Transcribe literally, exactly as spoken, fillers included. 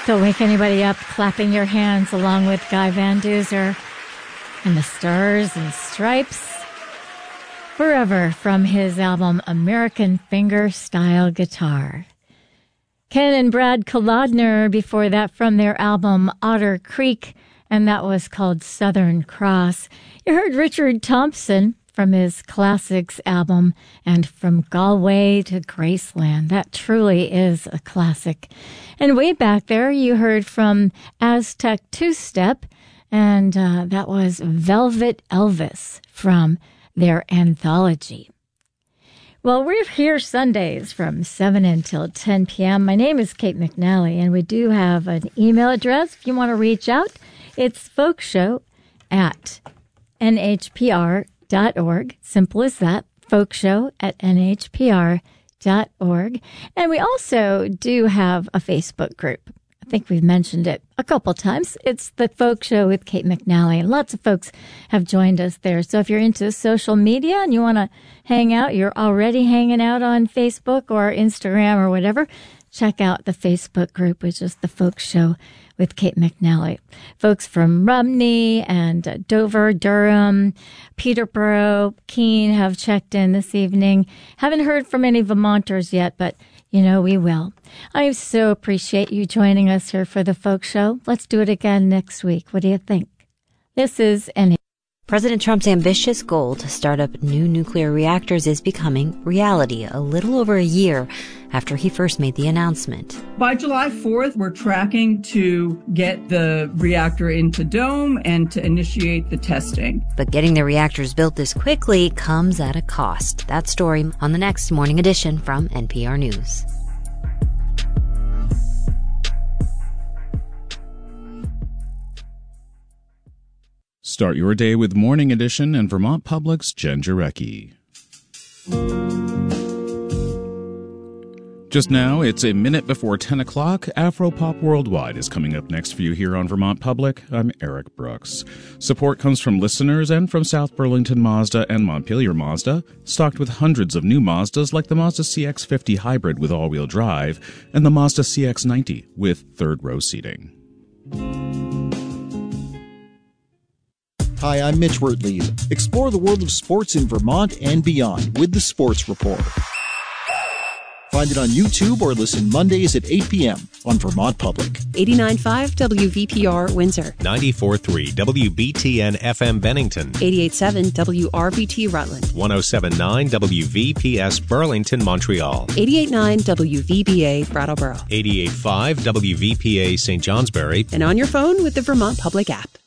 Don't wake anybody up clapping your hands along with Guy Van Duzer and the Stars and Stripes. Forever from his album American Fingerstyle Guitar. Ken and Brad Kolodner before that from their album Otter Creek, and that was called Southern Cross. You heard Richard Thompson from his Classics album, and From Galway to Graceland. That truly is a classic. And way back there, you heard from Aztec Two-Step, and uh, that was Velvet Elvis from their anthology. Well, we're here Sundays from seven until ten p.m. My name is Kate McNally, and we do have an email address if you want to reach out. It's folkshow at n h p r dot org. Simple as that, folkshow at n h p r dot org. And we also do have a Facebook group. I think we've mentioned it a couple times. It's the Folk Show with Kate McNally, and lots of folks have joined us there. So if you're into social media and you want to hang out, you're already hanging out on Facebook or Instagram or whatever, check out the Facebook group, which is the Folk Show with Kate McNally. Folks from Rumney and uh, Dover, Durham, Peterborough, Keene have checked in this evening. Haven't heard from any Vermonters yet, but you know we will. I so appreciate you joining us here for the Folk Show. Let's do it again next week. What do you think? This is N. President Trump's ambitious goal to start up new nuclear reactors is becoming reality a little over a year after he first made the announcement. By July fourth, we're tracking to get the reactor into Dome and to initiate the testing. But getting the reactors built this quickly comes at a cost. That story on the next Morning Edition from N P R News. Start your day with Morning Edition and Vermont Public's Jen Jarecki. Just now, it's a minute before ten o'clock. Afropop Worldwide is coming up next for you here on Vermont Public. I'm Eric Brooks. Support comes from listeners and from South Burlington Mazda and Montpelier Mazda, stocked with hundreds of new Mazdas like the Mazda C X fifty Hybrid with all-wheel drive and the Mazda C X ninety with third-row seating. Hi, I'm Mitch Wertlieb. Explore the world of sports in Vermont and beyond with the Sports Report. Find it on YouTube or listen Mondays at eight p.m. on Vermont Public. eighty-nine point five W V P R Windsor. ninety-four point three W B T N F M Bennington. eighty-eight point seven W R V T Rutland. one oh seven point nine W V P S Burlington, Montreal. eighty-eight point nine W V B A Brattleboro. eighty-eight point five W V P A Saint Johnsbury. And on your phone with the Vermont Public app.